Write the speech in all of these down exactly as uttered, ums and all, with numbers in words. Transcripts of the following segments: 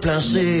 plancher.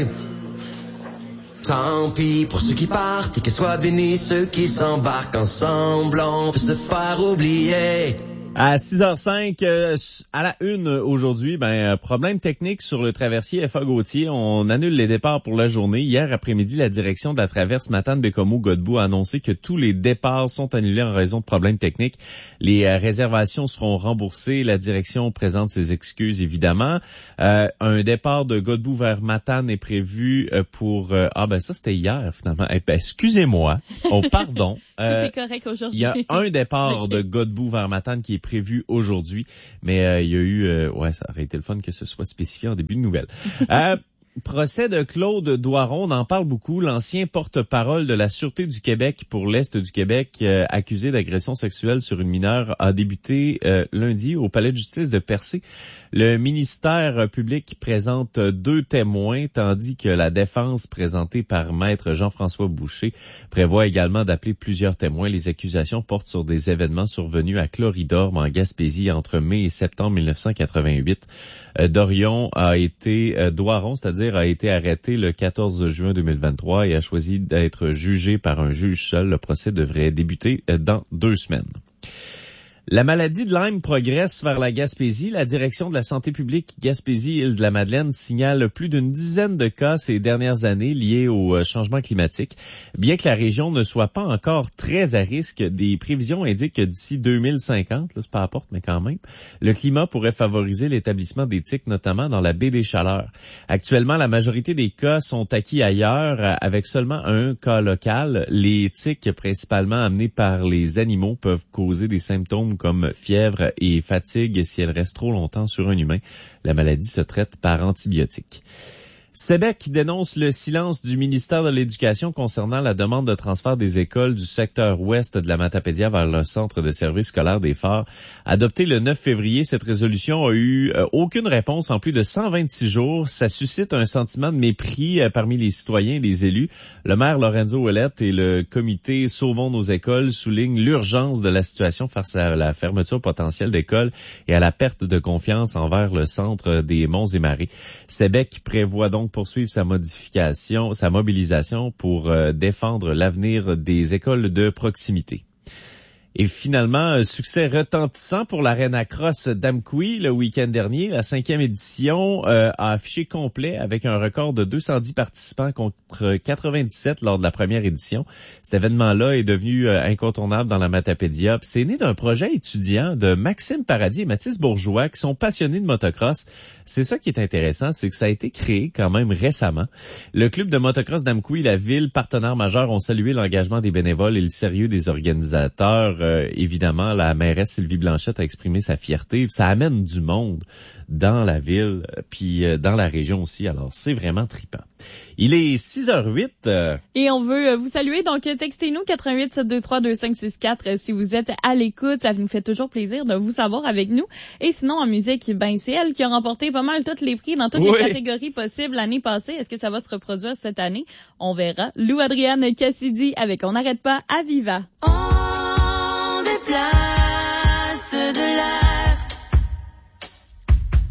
Tant pis pour ceux qui partent et que soient bénis ceux qui s'embarquent ensemble, on peut se faire oublier. À six heures cinq, euh, à la une aujourd'hui, ben problème technique sur le traversier F A Gauthier. On annule les départs pour la journée. Hier après-midi, la direction de la traverse Matane-Bécomo-Godbout a annoncé que tous les départs sont annulés en raison de problèmes techniques. Les euh, réservations seront remboursées. La direction présente ses excuses, évidemment. Euh, un départ de Godbout vers Matane est prévu euh, pour... Euh, ah ben ça, c'était hier, finalement. Eh ben, excusez-moi. Oh, pardon. Euh, Tout est correct aujourd'hui. Il y a un départ okay. de Godbout vers Matane qui est prévu aujourd'hui, mais euh, il y a eu... Euh, ouais, ça aurait été le fun que ce soit spécifié en début de nouvelle. Euh, procès de Claude Doiron, on en parle beaucoup. L'ancien porte-parole de la Sûreté du Québec pour l'Est du Québec, euh, accusé d'agression sexuelle sur une mineure, a débuté euh, lundi au Palais de justice de Percé. Le ministère public présente deux témoins, tandis que la défense présentée par maître Jean-François Boucher prévoit également d'appeler plusieurs témoins. Les accusations portent sur des événements survenus à Cloridorme, en Gaspésie, entre mai et septembre mille neuf cent quatre-vingt-huit. Euh, Dorion a été, euh, Doiron, c'est-à-dire a été arrêté le quatorze juin deux mille vingt-trois et a choisi d'être jugé par un juge seul. Le procès devrait débuter euh, dans deux semaines. La maladie de Lyme progresse vers la Gaspésie. La direction de la santé publique Gaspésie-Île-de-la-Madeleine signale plus d'une dizaine de cas ces dernières années liés au changement climatique. Bien que la région ne soit pas encore très à risque, des prévisions indiquent que d'ici deux mille cinquante, là, c'est pas à porte, mais quand même, le climat pourrait favoriser l'établissement des tiques, notamment dans la baie des Chaleurs. Actuellement, la majorité des cas sont acquis ailleurs, avec seulement un cas local. Les tiques, principalement amenées par les animaux, peuvent causer des symptômes comme fièvre et fatigue si elle reste trop longtemps sur un humain. La maladie se traite par antibiotiques. Sébec dénonce le silence du ministère de l'Éducation concernant la demande de transfert des écoles du secteur ouest de la Matapédia vers le centre de service scolaire des Phares. Adoptée le neuf février, cette résolution a eu euh, aucune réponse en plus de cent vingt-six jours. Ça suscite un sentiment de mépris euh, parmi les citoyens et les élus. Le maire Lorenzo Ouellette et le comité Sauvons nos écoles soulignent l'urgence de la situation face à la fermeture potentielle d'écoles et à la perte de confiance envers le centre des Monts et Marais. Sébec prévoit donc poursuivre sa modification, sa mobilisation pour euh, défendre l'avenir des écoles de proximité. Et finalement, succès retentissant pour l'Arena Cross d'Amqui le week-end dernier. La cinquième édition euh, a affiché complet avec un record de deux cent dix participants contre quatre-vingt-dix-sept lors de la première édition. Cet événement-là est devenu euh, incontournable dans la Matapédia. C'est né d'un projet étudiant de Maxime Paradis et Mathis Bourgeois qui sont passionnés de motocross. C'est ça qui est intéressant, c'est que ça a été créé quand même récemment. Le club de motocross d'Amqui, la ville, partenaire majeur, ont salué l'engagement des bénévoles et le sérieux des organisateurs. Euh, évidemment, la mairesse Sylvie Blanchette a exprimé sa fierté. Ça amène du monde dans la ville, puis euh, dans la région aussi. Alors, c'est vraiment trippant. Il est six heures huit. Euh... Et on veut vous saluer. Donc, textez-nous quatre un huit sept deux trois deux cinq six quatre si vous êtes à l'écoute. Ça nous fait toujours plaisir de vous savoir avec nous. Et sinon, en musique, ben c'est elle qui a remporté pas mal tous les prix dans toutes oui. les catégories possibles l'année passée. Est-ce que ça va se reproduire cette année? On verra. Lou Adrienne Cassidy avec On n'arrête pas à Viva. On